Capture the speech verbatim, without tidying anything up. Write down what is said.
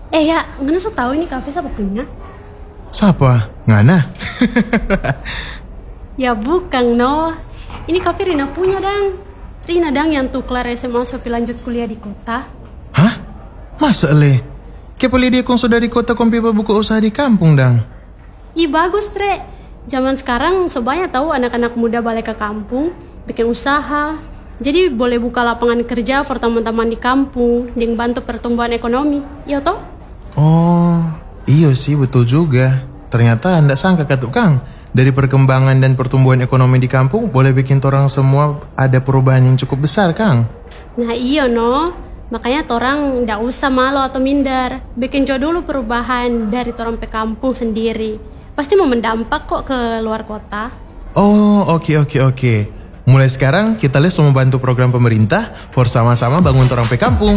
Eh ya, mana so tahu ini kafe siapa punya? Siapa? Ngana? Ya bukan no. Ini kafe Rina punya dang. Rina dang yang tuh kelar S M A sampai lanjut kuliah di kota. Hah? Masa le? Kepala dia kong sudah di kota kompi buka usaha di kampung dang. Ih bagus tre. Zaman sekarang sebanyak tahu anak-anak muda balik ke kampung, bikin usaha. Jadi boleh buka lapangan kerja for teman-teman di kampung, yang bantu pertumbuhan ekonomi. Iya toh? Oh, iya sih betul juga. Ternyata anda sangka katuk Kang, dari perkembangan dan pertumbuhan ekonomi di kampung boleh bikin orang semua ada perubahan yang cukup besar, Kang. Nah iya no, makanya orang ndak usah malu atau minder, bikin coba dulu perubahan dari orang pe kampung sendiri. Pasti mau mendampak kok ke luar kota. Oh, oke oke oke. Mulai sekarang kita les mau bantu program pemerintah for sama-sama bangun orang pe kampung.